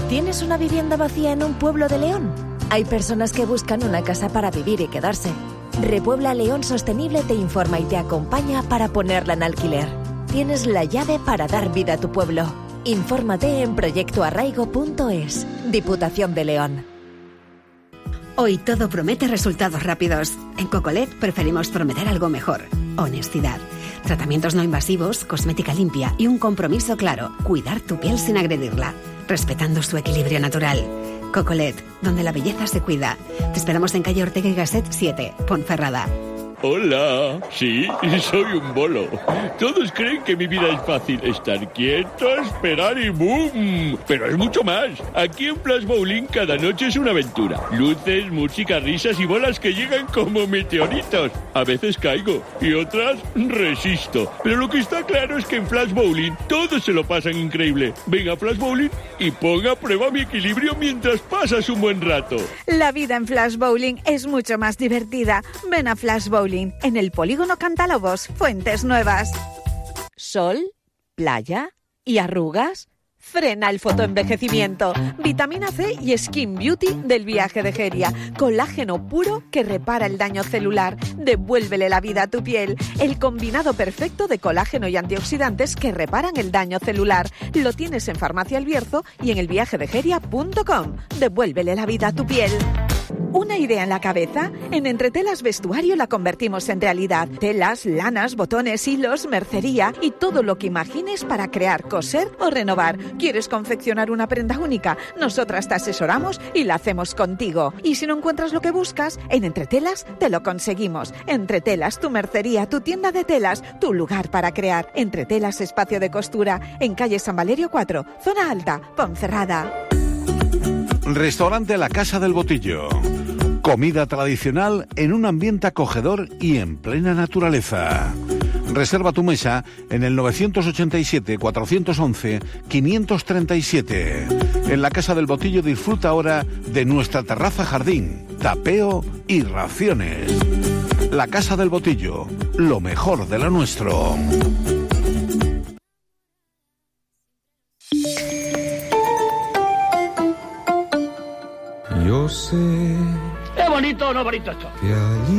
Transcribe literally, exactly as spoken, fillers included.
¿Tienes una vivienda vacía en un pueblo de León? Hay personas que buscan una casa para vivir y quedarse. Repuebla León Sostenible te informa y te acompaña para ponerla en alquiler. Tienes la llave para dar vida a tu pueblo. Infórmate en proyecto arraigo punto es. Diputación de León. Hoy todo promete resultados rápidos. En Cocolet preferimos prometer algo mejor. Honestidad. Tratamientos no invasivos, cosmética limpia y un compromiso claro. Cuidar tu piel sin agredirla, respetando su equilibrio natural. Cocolet, donde la belleza se cuida. Te esperamos en calle Ortega y Gasset siete, Ponferrada. Hola, sí, soy un bolo. Todos creen que mi vida es fácil. Estar quieto, esperar y ¡boom! Pero es mucho más. Aquí en Flash Bowling cada noche es una aventura. Luces, música, risas y bolas que llegan como meteoritos. A veces caigo y otras resisto. Pero lo que está claro es que en Flash Bowling todos se lo pasan increíble. Ven a Flash Bowling y ponga a prueba mi equilibrio mientras pasas un buen rato. La vida en Flash Bowling es mucho más divertida. Ven a Flash Bowling en el polígono Cantalobos, Fuentes Nuevas. Sol, playa y arrugas. Frena el fotoenvejecimiento. Vitamina C y Skin Beauty del Viaje de Geria. Colágeno puro que repara el daño celular. Devuélvele la vida a tu piel. El combinado perfecto de colágeno y antioxidantes que reparan el daño celular. Lo tienes en Farmacia El Bierzo y en el viaje de geria punto com. Devuélvele la vida a tu piel. ¿Una idea en la cabeza? En Entretelas Vestuario la convertimos en realidad. Telas, lanas, botones, hilos, mercería y todo lo que imagines para crear, coser o renovar. ¿Quieres confeccionar una prenda única? Nosotras te asesoramos y la hacemos contigo. Y si no encuentras lo que buscas, en Entretelas te lo conseguimos. Entretelas, tu mercería, tu tienda de telas, tu lugar para crear. Entretelas Espacio de Costura, en calle San Valerio cuatro, Zona Alta, Ponferrada. Restaurante La Casa del Botillo. Comida tradicional en un ambiente acogedor y en plena naturaleza. Reserva tu mesa en el nueve ocho siete, cuatro once, quinientos treinta y siete. En La Casa del Botillo disfruta ahora de nuestra terraza jardín, tapeo y raciones. La Casa del Botillo, lo mejor de lo nuestro. Yo sé. ¿Es bonito o no bonito esto?